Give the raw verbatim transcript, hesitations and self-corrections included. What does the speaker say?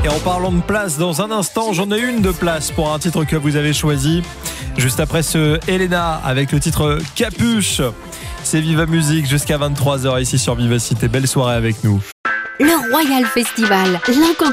Et en parlant de place, dans un instant, j'en ai une de place pour un titre que vous avez choisi. Juste après ce Elena avec le titre Capuche. C'est Viva Musique jusqu'à vingt-trois heures ici sur Vivacité. Belle soirée avec nous. Le Royal Festival, l'incontournable.